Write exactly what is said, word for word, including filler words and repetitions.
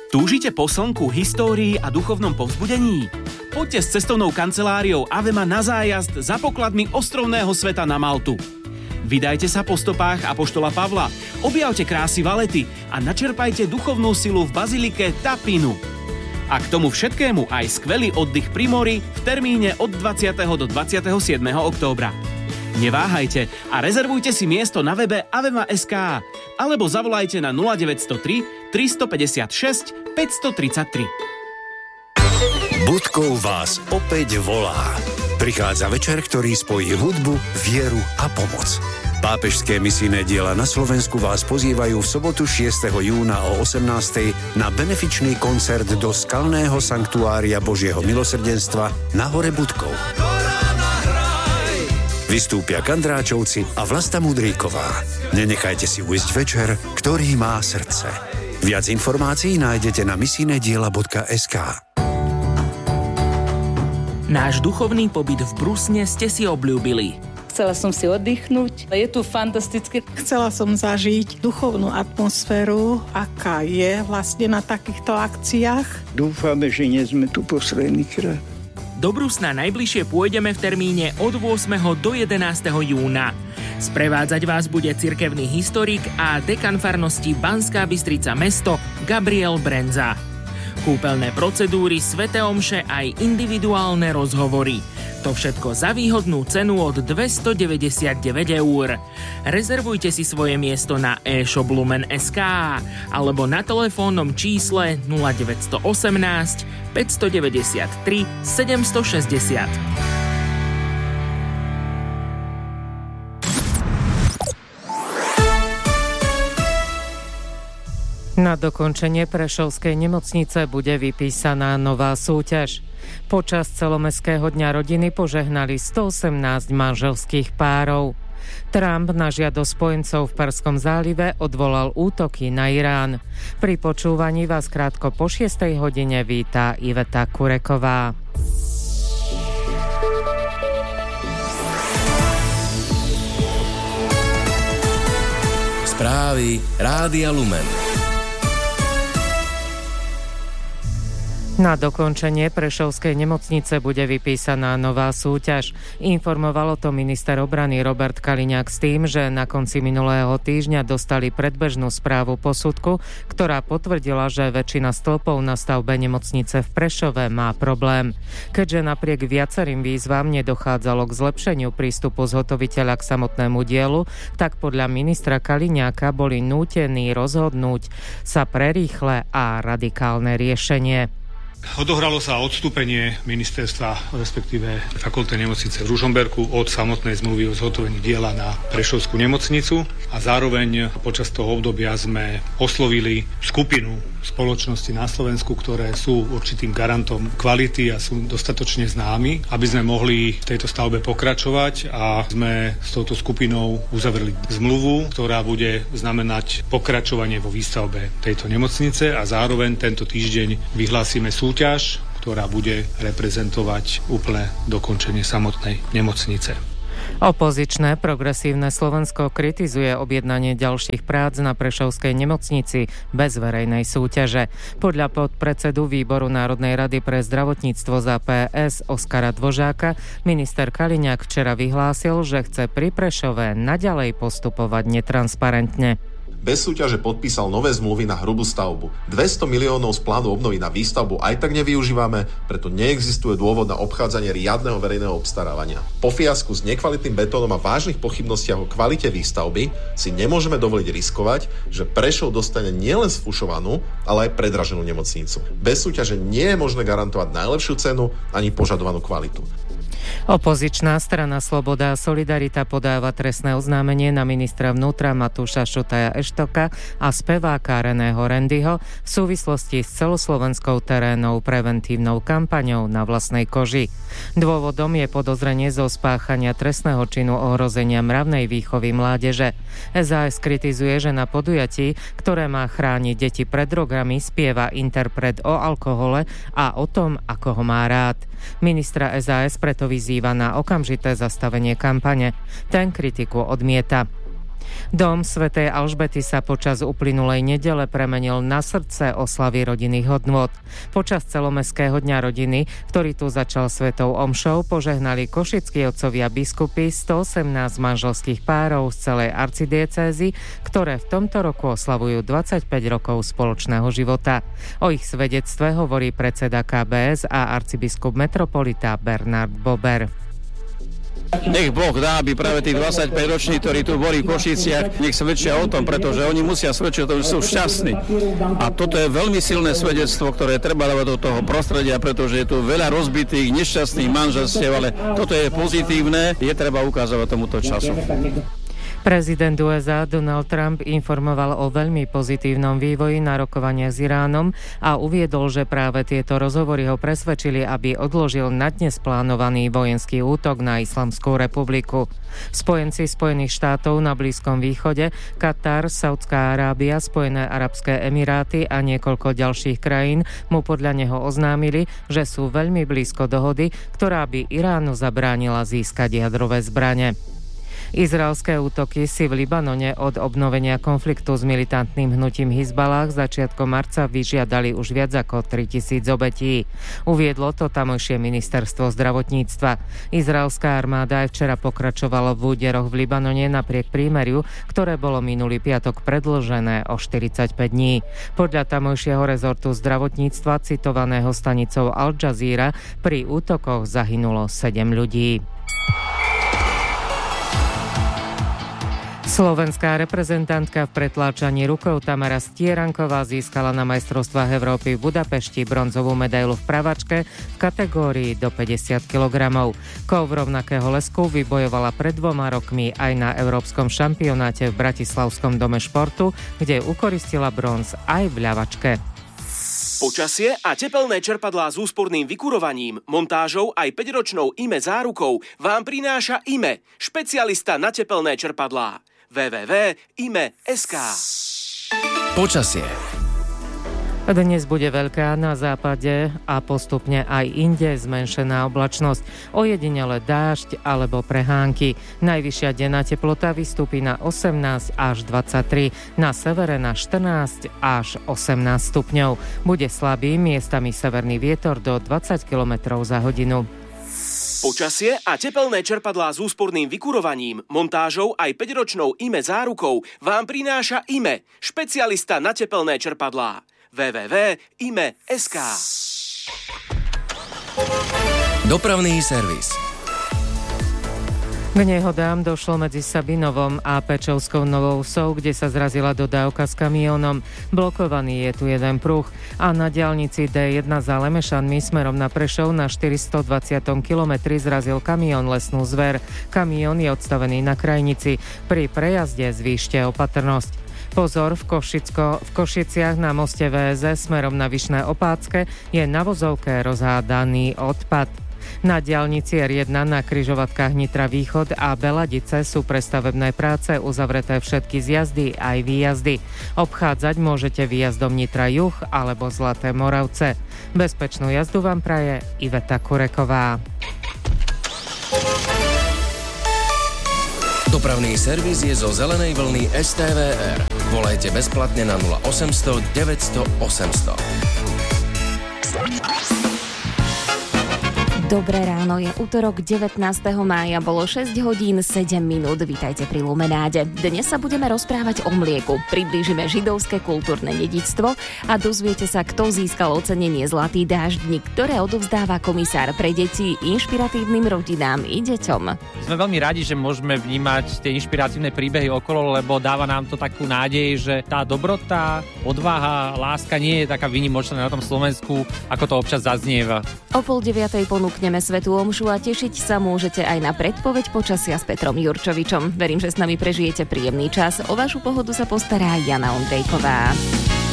Túžite po slnku, histórii a duchovnom povzbudení? Poďte s cestovnou kanceláriou Avema na zájazd za pokladmi ostrovného sveta na Maltu. Vydajte sa po stopách apoštola Pavla, objavte krásy Valety a načerpajte duchovnú silu v bazilike Tapinu. A k tomu všetkému aj skvelý oddych pri mori v termíne od dvadsiateho do dvadsiateho siedmeho októbra. Neváhajte a rezervujte si miesto na webe avema bodka es ká alebo zavolajte na nula deväť nula tri, tristopäťdesiatšesť, päťstotridsaťtri. Budkov vás opäť volá. Prichádza večer, ktorý spojí hudbu, vieru a pomoc. Pápežské misijné diela na Slovensku vás pozývajú v sobotu šiesteho júna o osemnástej na benefičný koncert do skalného sanktuária Božieho milosrdenstva na hore Budkov. Vystúpia Kandráčovci a Vlasta Mudríková. Nenechajte si ujsť večer, ktorý má srdce. Viac informácií nájdete na misijnediela bodka es ká. Náš duchovný pobyt v Brusne ste si obľúbili. Chcela som si oddychnúť. Je tu fantastické. Chcela som zažiť duchovnú atmosféru, aká je vlastne na takýchto akciách. Dúfame, že nie sme tu posledný krát. Do Brusna najbližšie pôjdeme v termíne od ôsmeho do jedenásteho júna. Sprevádzať vás bude cirkevný historik a dekan farnosti Banská Bystrica mesto Gabriel Brenza. Kúpeľné procedúry, sväté omše aj individuálne rozhovory. To všetko za výhodnú cenu od dvestodeväťdesiatdeväť eur. Rezervujte si svoje miesto na e-shop lumen bodka es ká alebo na telefónnom čísle nula deväť jedna osem, päťstodeväťdesiattri, sedemstošesťdesiat. Na dokončenie Prešovskej nemocnice bude vypísaná nová súťaž. Počas celomestského dňa rodiny požehnali stoosemnásť manželských párov. Trump na žiadosť spojencov v Perskom zálive odvolal útoky na Irán. Pri počúvaní vás krátko po šiestej hodine víta Iveta Kureková. Správy Rádia Lumen. Na dokončenie Prešovskej nemocnice bude vypísaná nová súťaž. Informoval to minister obrany Robert Kaliňák s tým, že na konci minulého týždňa dostali predbežnú správu posudku, ktorá potvrdila, že väčšina stĺpov na stavbe nemocnice v Prešove má problém. Keďže napriek viacerým výzvam nedochádzalo k zlepšeniu prístupu zhotoviteľa k samotnému dielu, tak podľa ministra Kaliňáka boli nútení rozhodnúť sa pre rýchle a radikálne riešenie. Odohralo sa odstúpenie ministerstva, respektíve fakultnej nemocnice v Ružomberku od samotnej zmluvy o zhotovení diela na Prešovskú nemocnicu a zároveň počas toho obdobia sme oslovili skupinu spoločnosti na Slovensku, ktoré sú určitým garantom kvality a sú dostatočne známi, aby sme mohli v tejto stavbe pokračovať a sme s touto skupinou uzavreli zmluvu, ktorá bude znamenať pokračovanie vo výstavbe tejto nemocnice a zároveň tento týždeň vyhlásime súťaž, ktorá bude reprezentovať úplné dokončenie samotnej nemocnice. Opozičné Progresívne Slovensko kritizuje objednanie ďalších prác na Prešovskej nemocnici bez verejnej súťaže. Podľa podpredsedu Výboru Národnej rady pre zdravotníctvo za pé es Oskara Dvožáka minister Kaliňák včera vyhlásil, že chce pri Prešove naďalej postupovať netransparentne. Bez súťaže podpísal nové zmluvy na hrubú stavbu. dvesto miliónov z plánu obnovy na výstavbu aj tak nevyužívame, preto neexistuje dôvod na obchádzanie riadneho verejného obstarávania. Po fiasku s nekvalitným betónom a vážnych pochybnostiach o kvalite výstavby si nemôžeme dovoliť riskovať, že Prešov dostane nielen sfušovanú, ale aj predraženú nemocnicu. Bez súťaže nie je možné garantovať najlepšiu cenu ani požadovanú kvalitu. Opozičná strana Sloboda a Solidarita podáva trestné oznámenie na ministra vnútra Matúša Šutaja Eštoka a speváka Reného Rendyho v súvislosti s celoslovenskou terénnou preventívnou kampaňou Na vlastnej koži. Dôvodom je podozrenie zo spáchania trestného činu ohrozenia mravnej výchovy mládeže. es a es kritizuje, že na podujatí, ktoré má chrániť deti pred drogami, spieva interpret o alkohole a o tom, ako ho má rád. Ministra es a es preto vyzýva na okamžité zastavenie kampane. Ten kritiku odmieta. Dom svätej Alžbety sa počas uplynulej nedele premenil na srdce oslavy rodinných hodnôt. Počas celomestského dňa rodiny, ktorý tu začal svetou omšou, požehnali košickí otcovia biskupy stoosemnásť manželských párov z celej arcidiecézy, ktoré v tomto roku oslavujú dvadsaťpäť rokov spoločného života. O ich svedectve hovorí predseda ká bé es a arcibiskup metropolita Bernard Bober. Nech Boh dá, aby práve tí dvadsaťpäťroční, ktorí tu boli v Košiciach, nech svedčia o tom, pretože oni musia svedčiť o tom, že sú šťastní. A toto je veľmi silné svedectvo, ktoré treba dávať do toho prostredia, pretože je tu veľa rozbitých, nešťastných manželstiev, ale toto je pozitívne, je treba ukázať tomuto času. Prezident ú es á Donald Trump informoval o veľmi pozitívnom vývoji na rokovania s Iránom a uviedol, že práve tieto rozhovory ho presvedčili, aby odložil na dnes plánovaný vojenský útok na Islamskú republiku. Spojenci Spojených štátov na Blízkom východe, Katar, Saudská Arábia, Spojené arabské emiráty a niekoľko ďalších krajín mu podľa neho oznámili, že sú veľmi blízko dohody, ktorá by Iránu zabránila získať jadrové zbrane. Izraelské útoky si v Libanone od obnovenia konfliktu s militantným hnutím Hizbalách začiatkom marca vyžiadali už viac ako tritisíc obetí. Uviedlo to tamojšie ministerstvo zdravotníctva. Izraelská armáda aj včera pokračovala v úderoch v Libanone napriek prímeriu, ktoré bolo minulý piatok predĺžené o štyridsaťpäť dní. Podľa tamojšieho rezortu zdravotníctva citovaného stanicou Al Jazeera pri útokoch zahynulo sedem ľudí. Slovenská reprezentantka v pretláčaní rukou Tamara Stieranková získala na majstrovstvách Európy v Budapešti bronzovú medailu v pravačke v kategórii do päťdesiat kilogramov. Kov rovnakého lesku vybojovala pred dvoma rokmi aj na Európskom šampionáte v Bratislavskom dome športu, kde ukoristila bronz aj v ľavačke. Počasie a tepelné čerpadlá s úsporným vykurovaním, montážou aj päťročnou í em é zárukou vám prináša í em é, špecialista na tepelné čerpadlá. w w w bodka i m e bodka es ka. Počasie. Dnes bude veľká na západe a postupne aj inde zmenšená oblačnosť, ojedinele dážď alebo prehánky. Najvyššia denná teplota vystúpi na osemnásť až dvadsaťtri, na severe na štrnásť až osemnásť stupňov. Bude slabý, miestami severný vietor do dvadsať kilometrov za hodinu. Počasie a tepelné čerpadlá s úsporným vykurovaním, montážou aj päťročnou í em é zárukou vám prináša í em é, špecialista na tepelné čerpadlá. w w w bodka i m e bodka es ka. Dopravný servis. K nehodám došlo medzi Sabinovom a Pečovskou Novou Vsou, kde sa zrazila dodávka s kamiónom. Blokovaný je tu jeden pruh a na diaľnici dé jeden za Lemešanmi smerom na Prešov na štyristodvadsiatom kilometri zrazil kamión lesnú zver. Kamión je odstavený na krajnici. Pri prejazde zvýšte opatrnosť. Pozor, v, Košicko, v Košiciach na moste vé es es smerom na Vyšné Opátske je na vozovke rozhádaný odpad. Na diaľnici er jeden na križovatkách Nitra Východ a Beladice sú pre stavebné práce uzavreté všetky zjazdy aj výjazdy. Obchádzať môžete výjazdom Nitra Juh alebo Zlaté Moravce. Bezpečnú jazdu vám praje Iveta Kureková. Dopravný servis je zo zelenej vlny es té vé er. Volajte bezplatne na nula osemsto deväťsto osemsto. Dobré ráno, je utorok devätnásteho mája, bolo šesť hodín sedem minút. Vítajte pri Lumenáde. Dnes sa budeme rozprávať o mlieku, priblížime židovské kultúrne dedičstvo a dozviete sa, kto získal ocenenie Zlatý dáždnik, ktoré odovzdáva komisár pre deti inšpiratívnym rodinám i deťom. Sme veľmi radi, že môžeme vnímať tie inšpiratívne príbehy okolo, lebo dáva nám to takú nádej, že tá dobrota, odvaha, láska nie je taká výnimočná na tom Slovensku, ako to občas zaznieva. O pol deviatej ponúkneme svätú omšu a tešiť sa môžete aj na predpoveď počasia s Petrom Jurčovičom. Verím, že s nami prežijete príjemný čas. O vašu pohodu sa postará Jana Ondrejková.